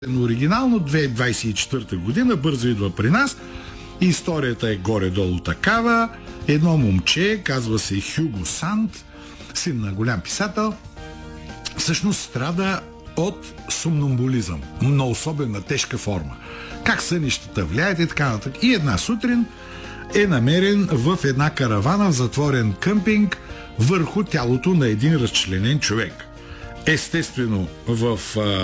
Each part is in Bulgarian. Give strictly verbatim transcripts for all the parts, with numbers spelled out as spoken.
Оригинално две хиляди двадесет и четвърта година бързо идва при нас. Историята е горе-долу такава. Едно момче, казва се Хюго Санд, син на голям писател, всъщност страда от сомнамбулизъм, но особена тежка форма. Как сънищата влияят и така нататък. И една сутрин е намерен в една каравана в затворен къмпинг върху тялото на един разчленен човек. Естествено, в,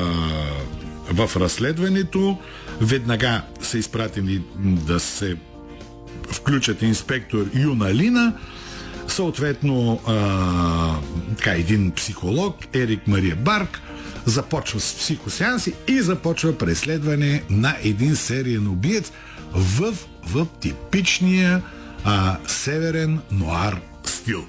а, в разследването веднага са изпратени да се включат инспектор Юналина, съответно а, така, един психолог, Ерик Мария Барк, започва с психосеанси и започва преследване на един сериен убиец в, в типичния а, северен нуар стил.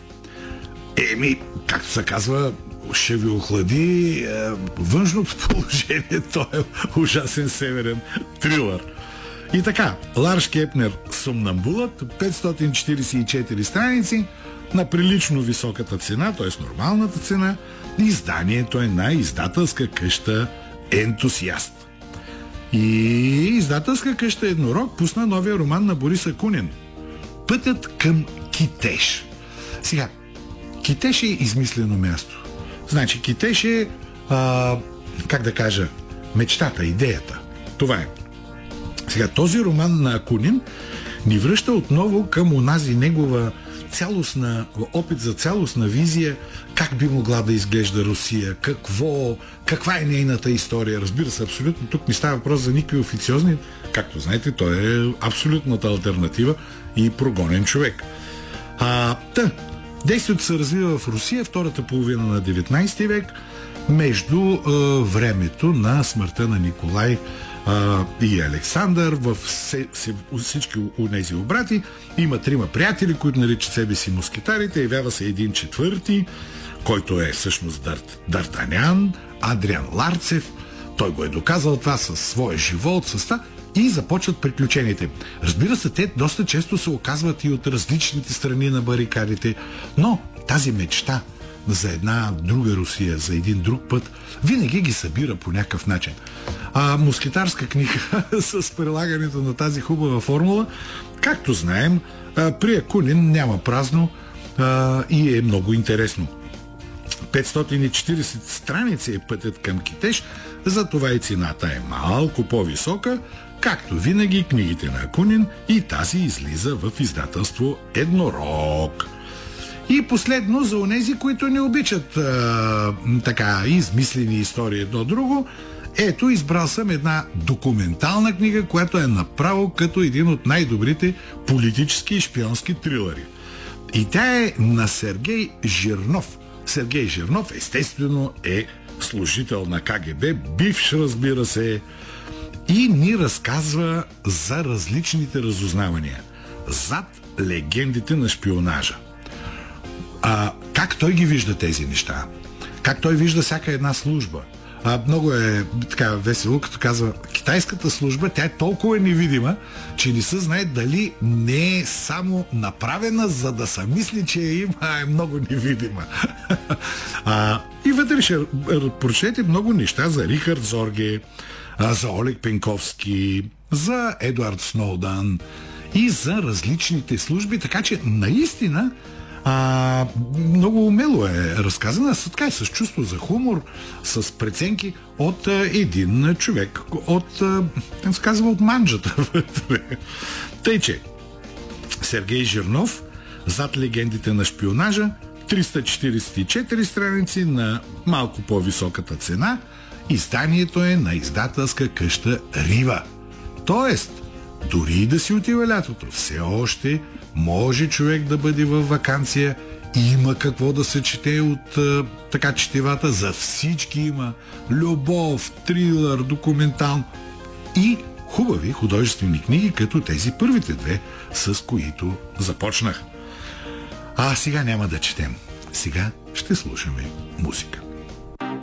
Еми, както се казва, ще ви охлади е, външното положение. Той е ужасен северен трилър. И така, Ларш Кепнер "Сомнамбулът", петстотин четиридесет и четири страници, на прилично високата цена, т.е. нормалната цена. Изданието е на издателска къща Ентусиаст. И издателска къща Еднорог пусна новия роман на Борис Акунин "Пътят към Китеж". Сега, Китеж е измислено място. Значи Китеж е, а, как да кажа, мечтата, идеята. Това е. Сега, този роман на Акунин ни връща отново към онази негова цялостна, опит за цялостна визия, как би могла да изглежда Русия, какво, каква е нейната история. Разбира се, абсолютно тук не става въпрос за никакви официозни, както знаете, той е абсолютната алтернатива и прогонен човек. А, та, действието се развива в Русия втората половина на деветнадесети век, между е, времето на смъртта на Николай е, и Александър. В се, се, всички унези обрати има трима приятели, които наричат себе си мускетарите. Явява се един четвърти, който е всъщност Дарт, Дартанян, Адриан Ларцев. Той го е доказал това със своя живот, с това, и започват приключенията. Разбира се, те доста често се оказват и от различните страни на барикадите, но тази мечта за една друга Русия, за един друг път, винаги ги събира по някакъв начин. А мускетарска книга с прилагането на тази хубава формула, както знаем, при Акунин няма празно а, и е много интересно. петстотин и четиридесет страници е пътят към Китеж, затова и цената е малко по-висока. Както винаги, книгите на Акунин и тази излиза в издателство Еднорог. И последно, за онези, които не обичат а, така измислени истории едно друго, ето, избрал съм една документална книга, която е направо като един от най-добрите политически и шпионски трилъри. И тя е на Сергей Жирнов. Сергей Жирнов, естествено, е служител на Ка Ге Бе, бивш, разбира се, и ни разказва за различните разузнавания, зад легендите на шпионажа. А, как той ги вижда тези неща? Как той вижда всяка една служба? А, много е така весело, като казва, китайската служба, тя е толкова невидима, че не се знае дали не е само направена, за да се мисли, че я има, а е много невидима. а, и вътре ще прочете много неща за Рихард Зорге, за Олег Пенковски, за Едуард Сноудън и за различните служби, така че наистина а, много умело е разказана, с, така, с чувство за хумор, с преценки от а, един човек, от, а, се казва, от манджата вътре. Тъй, че Сергей Жирнов, зад легендите на шпионажа, триста четиридесет и четири страници на малко по-високата цена. Изданието е на издателска къща Рива. Тоест, дори и да си отива лятото, все още може човек да бъде във ваканция. Има какво да се чете от а, така четивата. За всички има любов, трилър, документално и хубави художествени книги, като тези първите две, с които започнах. А сега няма да четем. Сега ще слушаме музика.